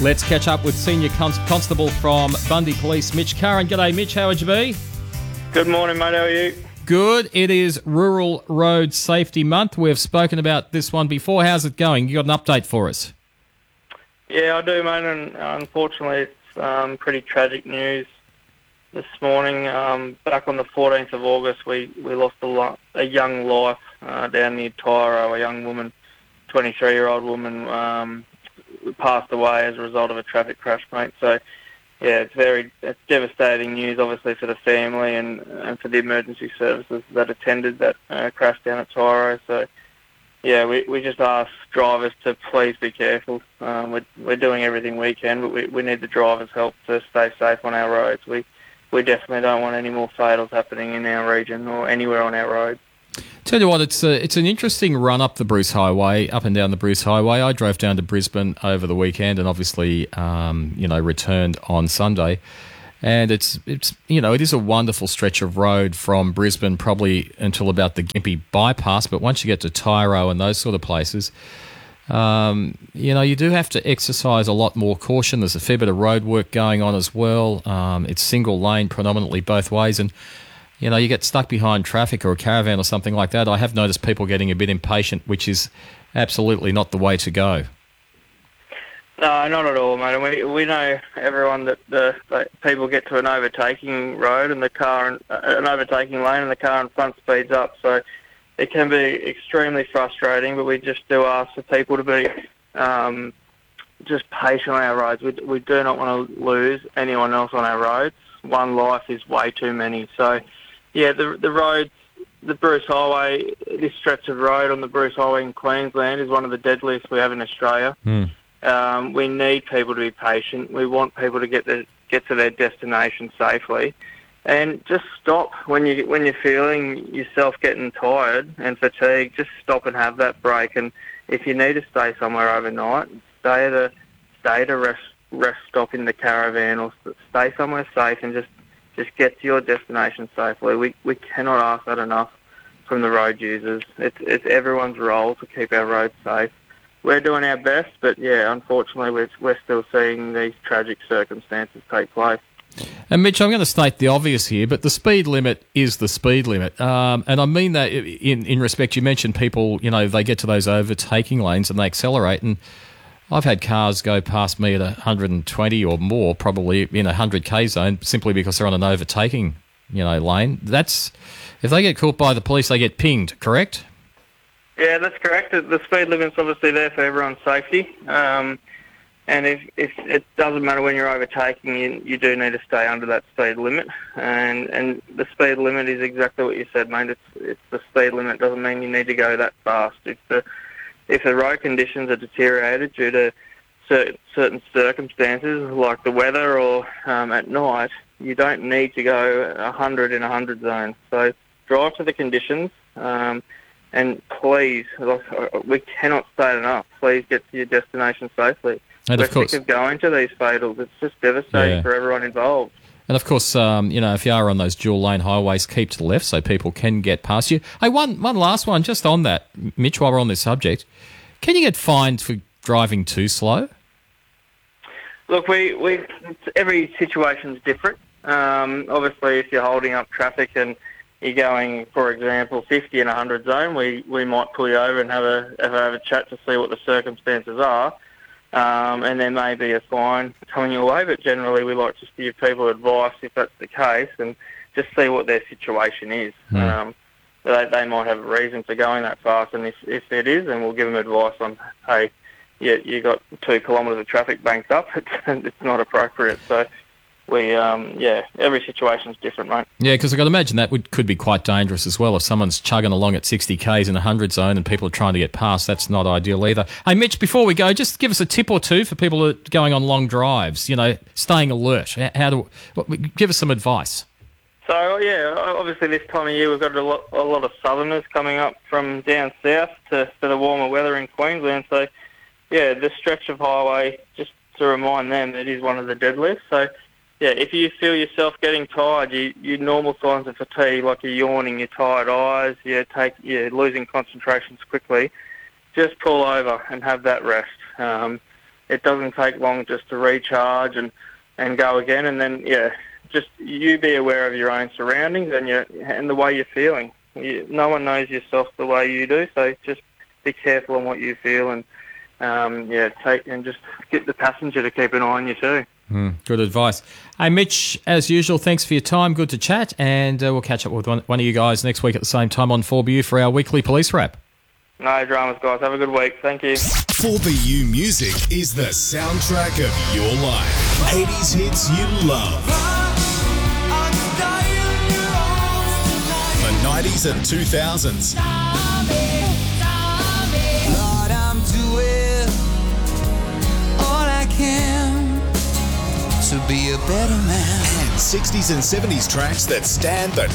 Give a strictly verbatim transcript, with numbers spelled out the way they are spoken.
Let's catch up with Senior Const- Constable from Bundy Police, Mitch Curran. G'day, Mitch. How would you be? Good morning, mate. How are you? Good. It is Rural Road Safety Month. We've spoken about this one before. How's it going? You got an update for us? Yeah, I do, mate. And unfortunately, it's um, pretty tragic news this morning. Um, back on the fourteenth of August, we, we lost a, lo- a young life uh, down near Tyro, a young woman, twenty-three-year-old woman, um, passed away as a result of a traffic crash, mate. So, yeah, it's very it's devastating news, obviously, for the family and, and for the emergency services that attended that uh, crash down at Tyro. So, yeah, we, we just ask drivers to please be careful. Um, we're, we're doing everything we can, but we, we need the drivers' help to stay safe on our roads. We we definitely don't want any more fatals happening in our region or anywhere on our roads. Tell you what, it's a, it's an interesting run up the Bruce Highway, up and down the Bruce Highway. I drove down to Brisbane over the weekend and obviously, um, you know, returned on Sunday. And it's, it's you know, it is a wonderful stretch of road from Brisbane probably until about the Gympie bypass. But once you get to Tyro and those sort of places, um, you know, you do have to exercise a lot more caution. There's a fair bit of road work going on as well. Um, it's single lane predominantly both ways. And you know, you get stuck behind traffic or a caravan or something like that. I have noticed people getting a bit impatient, which is absolutely not the way to go. No, not at all, mate. And we we know everyone that the that people get to an overtaking road and the car uh, an overtaking lane and the car in front speeds up. So it can be extremely frustrating. But we just do ask for people to be um, just patient on our roads. We we do not want to lose anyone else on our roads. One life is way too many. So. Yeah, the the road, the Bruce Highway, this stretch of road on the Bruce Highway in Queensland is one of the deadliest we have in Australia. Mm. Um, we need people to be patient. We want people to get the, get to their destination safely, and just stop when you when you're feeling yourself getting tired and fatigued. Just stop and have that break. And if you need to stay somewhere overnight, stay at a stay at a rest rest stop in the caravan or stay somewhere safe and just. Just get to your destination safely. We we cannot ask that enough from the road users. It's it's everyone's role to keep our roads safe. We're doing our best, but yeah, unfortunately, we're we're still seeing these tragic circumstances take place. And Mitch, I'm going to state the obvious here, but the speed limit is the speed limit, um, and I mean that in in respect. You mentioned people, you know, they get to those overtaking lanes and they accelerate and. I've had cars go past me at one hundred twenty or more, probably in a one hundred k zone, simply because they're on an overtaking, you know, lane. That's if they get caught by the police, they get pinged. Correct? Yeah, that's correct. The speed limit's obviously there for everyone's safety, um, and if, if it doesn't matter when you're overtaking, you, you do need to stay under that speed limit. And and the speed limit is exactly what you said, mate. It's it's the speed limit. Doesn't mean you need to go that fast. If the If the road conditions are deteriorated due to cer- certain circumstances, like the weather or um, at night, you don't need to go one hundred in a one hundred zone. So drive to the conditions, um, and please, we cannot state enough, please get to your destination safely. And We're of course, sick of going to these fatals. It's just devastating yeah. for everyone involved. And of course, um, you know, if you are on those dual lane highways, keep to the left so people can get past you. Hey, one one last one, just on that, Mitch, while we're on this subject, can you get fined for driving too slow? Look, we, we every situation's different. Um, obviously, if you're holding up traffic and you're going, for example, fifty in a one hundred zone, we, we might pull you over and have a have a, have a chat to see what the circumstances are. Um, and there may be a fine coming your way, but generally we like to give people advice if that's the case and just see what their situation is. Mm. Um, they, they might have a reason for going that fast, and if, if it is, then we'll give them advice on, hey, you, you got two kilometres of traffic banked up, it's, it's not appropriate. So we, um, yeah, every situation's different, mate. Yeah, because I've got to imagine that would, could be quite dangerous as well. If someone's chugging along at sixty k's in a one hundred zone and people are trying to get past, that's not ideal either. Hey, Mitch, before we go, just give us a tip or two for people that are going on long drives, you know, staying alert. How to give us some advice. So, yeah, obviously this time of year we've got a lot, a lot of southerners coming up from down south to, to the warmer weather in Queensland. So, yeah, the stretch of highway, just to remind them, it is one of the deadliest. So, yeah, if you feel yourself getting tired, you, your normal signs of fatigue, like you're yawning, your tired eyes, you take, you're losing concentrations quickly, just pull over and have that rest. Um, it doesn't take long just to recharge and, and go again. And then, yeah, just you be aware of your own surroundings and your and the way you're feeling. You, no one knows yourself the way you do, so just be careful on what you feel and, um, yeah, take and just get the passenger to keep an eye on you too. Mm, good advice. Hey, Mitch, as usual, thanks for your time. Good to chat, and uh, we'll catch up with one, one of you guys next week at the same time on four B U for our weekly police wrap. No dramas, guys. Have a good week. Thank you. four B U Music is the soundtrack of your life. eighties hits you love. The nineties and two thousands. Lord, I'm doing all I can to be a better man. And sixties and seventies tracks that stand the